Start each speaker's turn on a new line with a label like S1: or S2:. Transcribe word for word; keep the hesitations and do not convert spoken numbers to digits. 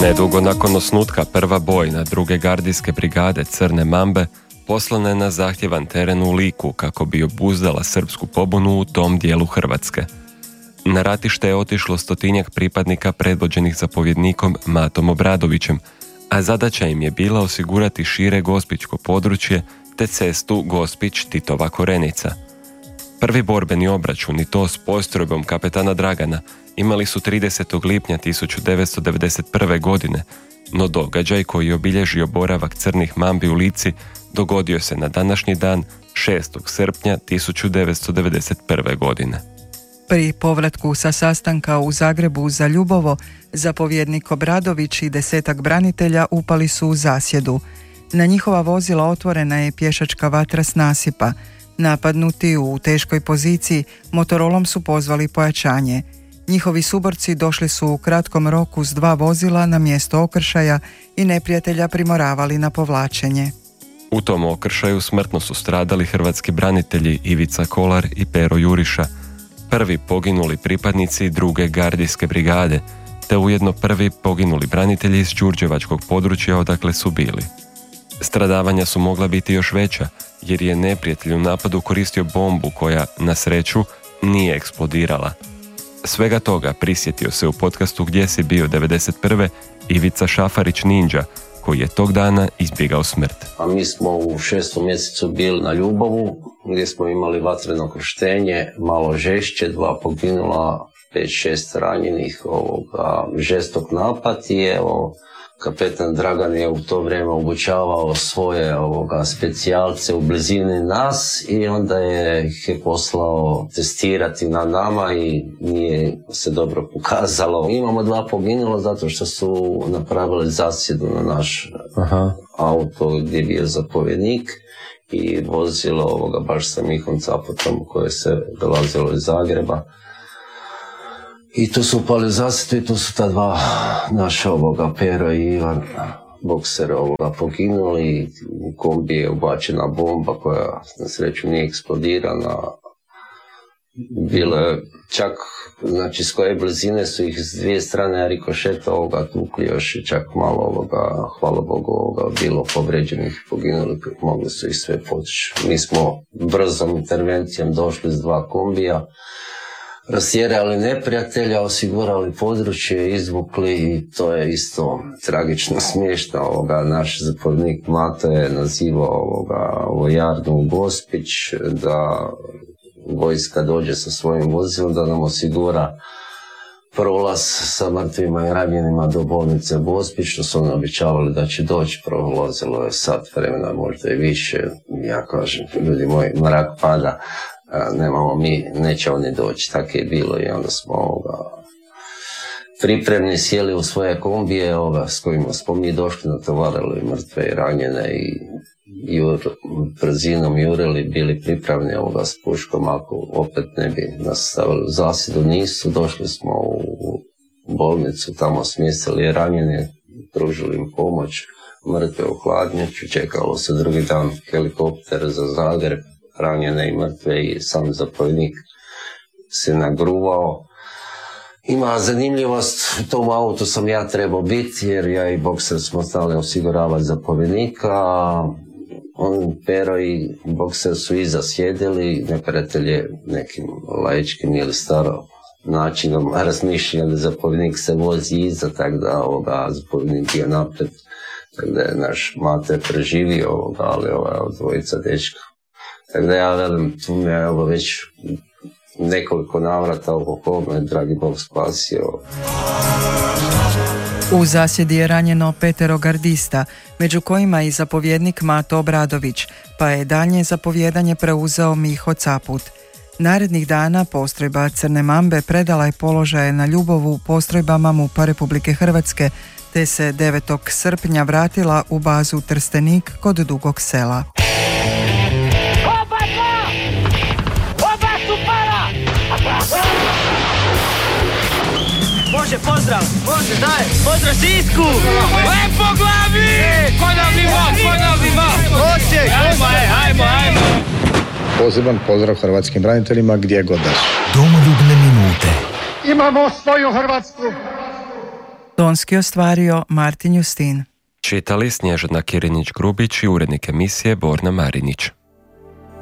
S1: Nedugo nakon osnutka prva bojna druge gardijske brigade Crne Mambe poslana je na zahtjevan teren u Liku kako bi obuzdala srpsku pobunu u tom dijelu Hrvatske. Na ratište je otišlo stotinjak pripadnika predvođenih zapovjednikom Matom Obradovićem, a zadaća im je bila osigurati šire gospićko područje te cestu Gospić-Titova Korenica. Prvi borbeni obračun, i to s postrojbom kapetana Dragana, imali su tridesetog lipnja tisuću devetsto devedeset prve. godine, no događaj koji je obilježio boravak crnih mambi u Lici dogodio se na današnji dan šestog srpnja tisuću devetsto devedeset prve. godine.
S2: Pri povratku sa sastanka u Zagrebu za Ljubovo, zapovjednik Obradović i desetak branitelja upali su u zasjedu. Na njihova vozila otvorena je pješačka vatra s nasipa. Napadnuti u teškoj poziciji, Motorolom su pozvali pojačanje. Njihovi suborci došli su u kratkom roku s dva vozila na mjesto okršaja i neprijatelja primoravali na povlačenje.
S1: U tom okršaju smrtno su stradali hrvatski branitelji Ivica Kolar i Pero Juriša, prvi poginuli pripadnici druge gardijske brigade, te ujedno prvi poginuli branitelji iz đurđevačkog područja odakle su bili. Stradavanja su mogla biti još veća, jer je neprijatelj u napadu koristio bombu koja, na sreću, nije eksplodirala. Svega toga prisjetio se u podcastu Gdje si bio devedeset prve. Ivica Šafarić Ninja, koji je tog dana izbjegao smrt.
S3: A mi smo u šestom mjesecu bili na Ljubovu, gdje smo imali vatreno krštenje, malo žešće, dva poginula, pet šest ranjenih, ovoga, žestok napad i evo, kapetan Dragan je u to vrijeme obučavao svoje ovoga, specijalce u blizini nas i onda je ih je poslao testirati na nama i nije se dobro pokazalo. Imamo dva poginula zato što su napravili zasjedu na naš Aha. auto gdje je bio zapovjednik i vozilo ovoga baš sa Mihom Capotom koje se dolazilo iz Zagreba. I tu su upali u zasjedu i tu su ta dva naša ovoga, Pero i Ivan, bokser ovoga, poginuli. U kombi je ubačena bomba koja na sreću nije eksplodirana. Bilo je čak, znači s koje blizine su ih s dvije strane rikošeta ovoga tukli, još je čak malo ovoga, hvala Bogu, ovoga, bilo povređenih, poginuli, mogli su ih sve poći. Mi smo brzom intervencijom došli s dva kombija, rasjerali neprijatelja, osigurali područje, izvukli i to je isto tragično smiješno. Ovoga, naš zapovjednik Mato je nazivao ovoga, vojarnu u Gospić, da vojska dođe sa svojim vozilom, da nam osigura prolaz sa mrtvima i ranjenima do bolnice Gospić, što su oni običavali da će doći, prolazilo je sat vremena, možda i više. Ja kažem, ljudi moji, mrak pada, nemamo mi, neće oni doći, tako je bilo i onda smo ovoga, pripremni sjeli u svoje kombije ovoga, s kojima smo mi došli, natovarili mrtve i ranjene i jur, brzinom jurili, bili pripravni ovoga s puškom, ako opet ne bi nas stavili u zasjedu, nisu, došli smo u bolnicu, tamo smjestili ranjene, pružili im pomoć, mrtve u hladnjaču, čekalo se drugi dan helikopter za Zagreb, ranjene i mrtve i sam zapovjednik se nagruvao. Ima zanimljivost, u tom autu sam ja trebao biti jer ja i bokser smo stali osiguravati zapovjednika. On, Pero i bokser su iza sjedili, neprijatelj je nekim laičkim ili staro načinom razmišljanja da zapovjednik se vozi iza, tako da ovoga, zapovjednik je napred, tako da je naš Mate preživio ovoga, ali ova dvojica dečka. Tako da ja velim, tu me je ovo već nekoliko navrata oko koga, dragi Bog spasio.
S2: U zasjedi je ranjeno petero gardista, među kojima i zapovjednik Mato Obradović, pa je daljnje zapovjedanje preuzeo Miho Caput. Narednih dana postrojba Crne Mambe predala je položaje na Ljubovu postrojbama MUP-a Republike Hrvatske, te se devetog srpnja vratila u bazu Trstenik kod Dugog Sela.
S4: Može, pozdrav, može, daj, pozdrav Sisku! Lepo glavi! Kodavni mok, kodavni mok! Osijek, ajmo, ajmo, ajmo!
S5: Poseban pozdrav hrvatskim braniteljima gdje god da su.
S6: Domoljubne minute.
S7: Imamo svoju Hrvatsku!
S2: Tonski ostvario Martin Justin.
S1: Čitali Snježana Kirinić-Grubić i urednik emisije Borna Marinić.